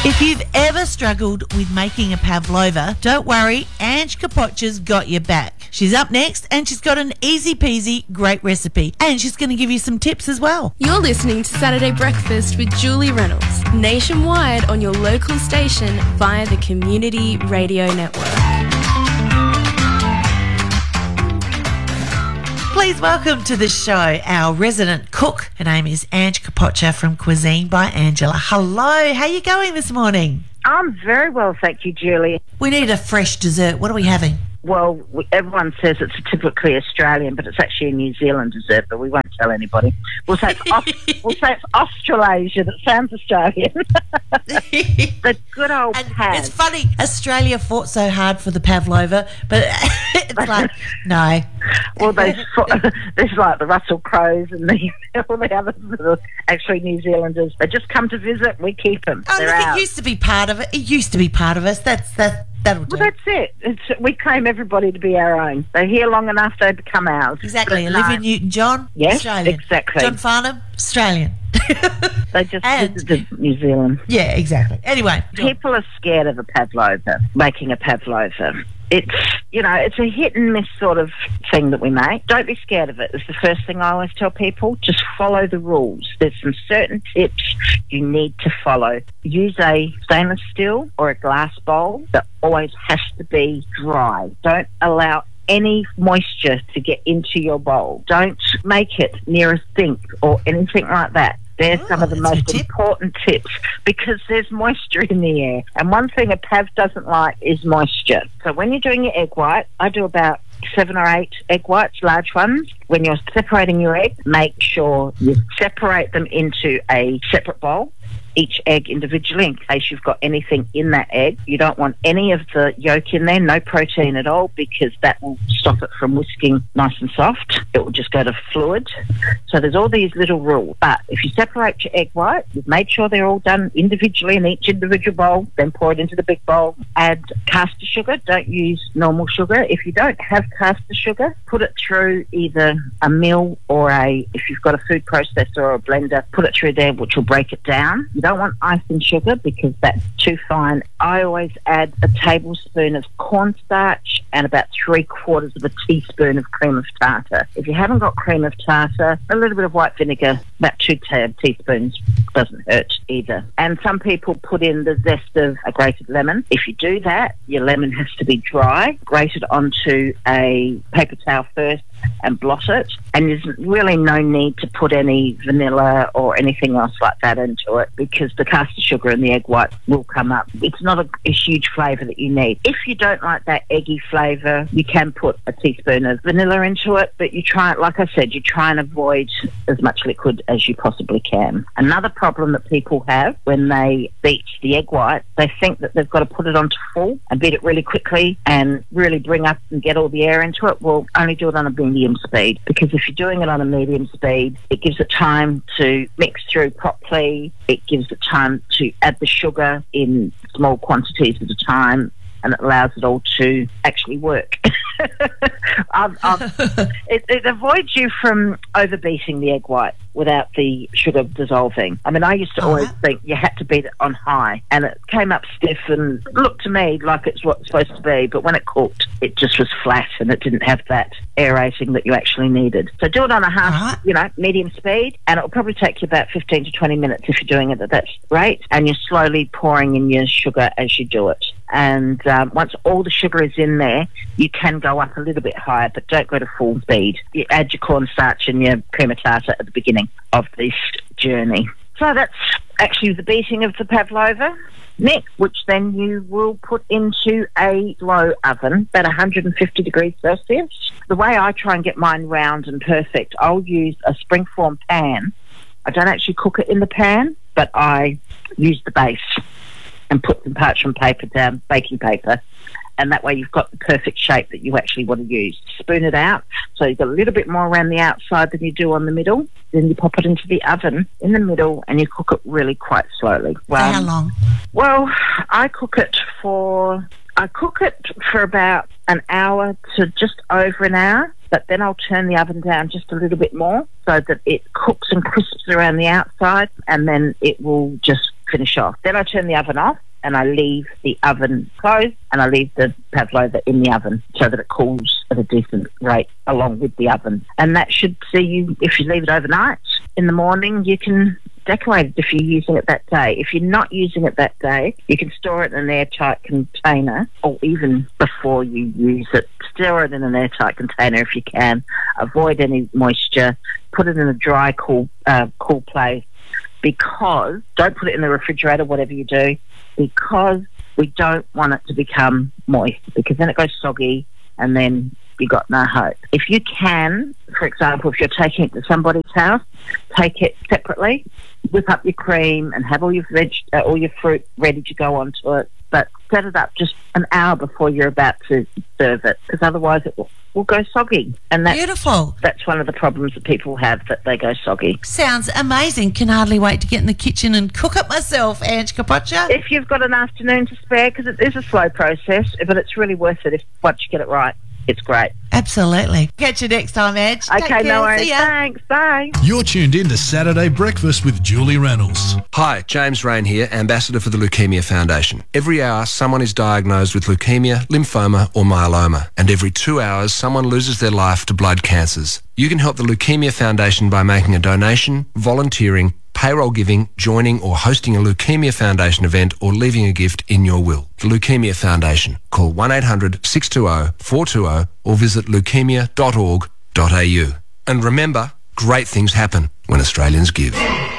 If you've ever struggled with making a pavlova, don't worry, Ange Kapocha's got your back. She's up next and she's got an easy peasy great recipe, and she's going to give you some tips as well. You're listening to Saturday Breakfast with Julie Reynolds, nationwide on your local station via the Community Radio Network. Please welcome to the show our resident cook. Her name is Ange Kapocha from Cuisine by Angela. Hello, how are you going this morning? I'm very well, thank you, Julie. We need a fresh dessert. What are we having? Well, everyone says it's typically Australian, but it's actually a New Zealand dessert, but we won't tell anybody. We'll say it's Australasia. That sounds Australian. The good old Pav. It's funny, Australia fought so hard for the pavlova, but it's like, no. Well, there's like the Russell Crowes and all the others that are actually New Zealanders. They just come to visit, we keep them. Oh, look, it used to be part of it. It used to be part of us. That'll do. Well, that's it. We claim everybody to be our own. They're here long enough, they become ours. Exactly. Olivia Newton-John, yes, Australian. Exactly. John Farnham, Australian. They just visited New Zealand. Yeah, exactly. Anyway. People are scared of a pavlova, making a pavlova. It's, it's a hit and miss sort of thing that we make. Don't be scared of it. It's the first thing I always tell people. Just follow the rules. There's some certain tips you need to follow. Use a stainless steel or a glass bowl that always has to be dry. Don't allow any moisture to get into your bowl. Don't make it near a sink or anything like that. They're some of the most important tips because there's moisture in the air. And one thing a pav doesn't like is moisture. So when you're doing your egg white, I do about 7 or 8 egg whites, large ones. When you're separating your egg, make sure you separate them into a separate bowl, each egg individually, in case you've got anything in that egg. You don't want any of the yolk in there, no protein at all, because that will stop it from whisking nice and soft. It will just go to fluid. So there's all these little rules. But if you separate your egg white, you've made sure they're all done individually in each individual bowl, then pour it into the big bowl. Add caster sugar. Don't use normal sugar. If you don't have caster sugar, put it through either a mill or if you've got a food processor or a blender, put it through there, which will break it down. You don't want icing sugar because that's too fine. I always add a tablespoon of cornstarch and about 3/4 of a teaspoon of cream of tartar. If you haven't got cream of tartar, a little bit of white vinegar, about 2 teaspoons, doesn't hurt either. And some people put in the zest of a grated lemon. If you do that, your lemon has to be dry. Grate it onto a paper towel first and blot it. And there's really no need to put any vanilla or anything else like that into it because the caster sugar and the egg white will come up. It's not a huge flavour that you need. If you don't like that eggy flavour, you can put a teaspoon of vanilla into it, but you try, like I said, you try and avoid as much liquid as you possibly can. Another problem that people have when they beat the egg white, they think that they've got to put it onto full and beat it really quickly and really bring up and get all the air into it. Well, only do it on a medium speed, because if you're doing it on a medium speed, it gives it time to mix through properly. It gives it time to add the sugar in small quantities at a time, and it allows it all to actually work. It avoids you from overbeating the egg white without the sugar dissolving. I mean, I used to always think you had to beat it on high, and it came up stiff and looked to me like it's what it's supposed to be, but when it cooked, it just was flat and it didn't have that aerating that you actually needed. So do it on a half, medium speed, and it'll probably take you about 15 to 20 minutes if you're doing it at that rate, and you're slowly pouring in your sugar as you do it. And once all the sugar is in there, you can go up a little bit higher, but don't go to full speed. You add your cornstarch and your cream of tartar at the beginning of this journey. So that's actually the beating of the pavlova. Next, which then you will put into a slow oven, about 150 degrees Celsius. The way I try and get mine round and perfect, I'll use a springform pan. I don't actually cook it in the pan, but I use the base and put some parchment paper down, baking paper, and that way you've got the perfect shape that you actually want to use. Spoon it out, so you've got a little bit more around the outside than you do on the middle. Then you pop it into the oven in the middle, and you cook it really quite slowly. Well, how long? Well, I cook it for about an hour to just over an hour, but then I'll turn the oven down just a little bit more so that it cooks and crisps around the outside, and then it will just finish off. Then I turn the oven off and I leave the oven closed and I leave the pavlova in the oven so that it cools at a decent rate along with the oven. And that should see you, if you leave it overnight, in the morning you can decorate it if you're using it that day. If you're not using it that day, you can store it in an airtight container, or even before you use it, store it in an airtight container if you can. Avoid any moisture. Put it in a dry, cool place. Because, don't put it in the refrigerator, whatever you do, because we don't want it to become moist, because then it goes soggy and then you got no hope. If you can, for example, if you're taking it to somebody's house, take it separately, whip up your cream and have all your fruit ready to go onto it, but set it up just an hour before you're about to serve it, because otherwise it will go soggy. And that's Beautiful. That's one of the problems that people have, that they go soggy. Sounds amazing. Can hardly wait to get in the kitchen and cook it myself, Ange Capoccia. If you've got an afternoon to spare, because it is a slow process, but it's really worth it if once you get it right. It's great. Absolutely. Catch you next time, Ange. Take Okay, care. no worries. See ya. Thanks. Bye. You're tuned in to Saturday Breakfast with Julie Reynolds. Hi, James Rain here, Ambassador for the Leukemia Foundation. Every hour, someone is diagnosed with leukemia, lymphoma or myeloma. And every 2 hours, someone loses their life to blood cancers. You can help the Leukemia Foundation by making a donation, volunteering, payroll giving, joining or hosting a Leukemia Foundation event, or leaving a gift in your will. The Leukemia Foundation. Call 1-800-620-420 or visit leukemia.org.au. And remember, great things happen when Australians give.